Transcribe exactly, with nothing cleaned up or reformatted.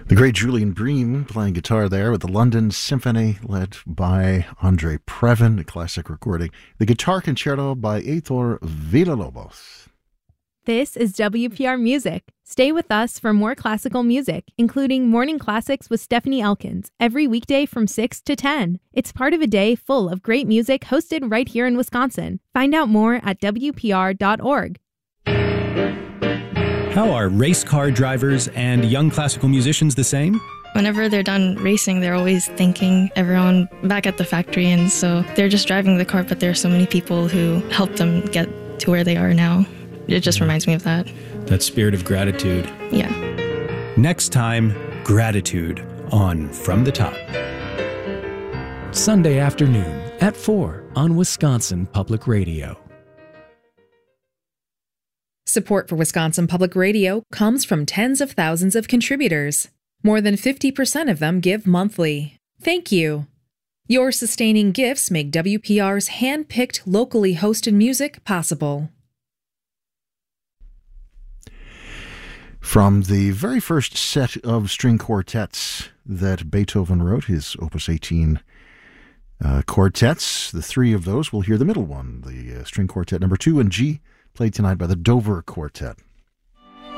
The great Julian Bream playing guitar there with the London Symphony led by Andre Previn, a classic recording. The Guitar Concerto by Heitor Villa-Lobos. This is W P R Music. Stay with us for more classical music, including Morning Classics with Stephanie Elkins, every weekday from six to ten. It's part of a day full of great music hosted right here in Wisconsin. Find out more at W P R dot org. How are race car drivers and young classical musicians the same? Whenever they're done racing, they're always thanking everyone back at the factory, and so they're just driving the car, but there are so many people who helped them get to where they are now. It just reminds me of that. That spirit of gratitude. Yeah. Next time, gratitude on From the Top. Sunday afternoon at four on Wisconsin Public Radio. Support for Wisconsin Public Radio comes from tens of thousands of contributors. More than fifty percent of them give monthly. Thank you. Your sustaining gifts make W P R's hand-picked, locally hosted music possible. From the very first set of string quartets that Beethoven wrote, his Opus eighteen uh, quartets, the three of those, we'll hear the middle one, the uh, string quartet number two in G, played tonight by the Dover Quartet.